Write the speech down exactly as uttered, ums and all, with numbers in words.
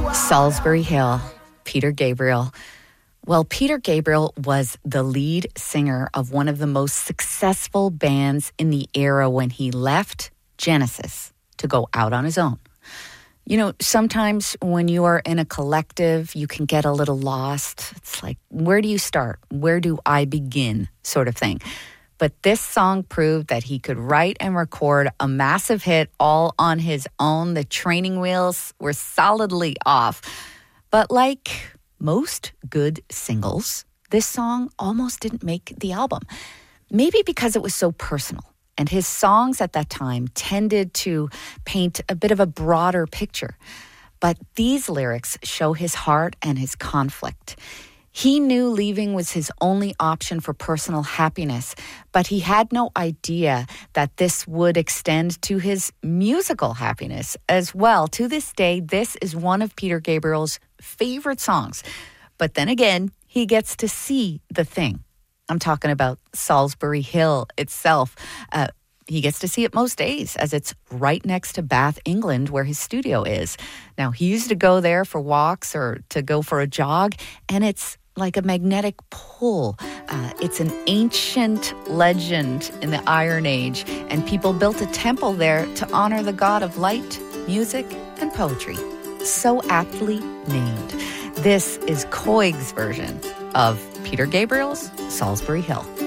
Salisbury Hill, Peter Gabriel. Well, Peter Gabriel was the lead singer of one of the most successful bands in the era when he left Genesis to go out on his own. You know, sometimes when you are in a collective, you can get a little lost. It's like, where do you start? Where do I begin? Sort of thing. But this song proved that he could write and record a massive hit all on his own. The training wheels were solidly off. But like most good singles, this song almost didn't make the album. Maybe because it was so personal. And his songs at that time tended to paint a bit of a broader picture. But these lyrics show his heart and his conflict. He knew leaving was his only option for personal happiness, but he had no idea that this would extend to his musical happiness as well. To this day, this is one of Peter Gabriel's favorite songs. But then again, he gets to see the thing. I'm talking about Salisbury Hill itself. Uh, he gets to see it most days as it's right next to Bath, England, where his studio is. Now, he used to go there for walks or to go for a jog, and it's like a magnetic pull. Uh, it's an ancient legend in the Iron Age, and people built a temple there to honor the god of light, music, and poetry. So aptly named. This is Coig's version of Peter Gabriel's Salisbury Hill.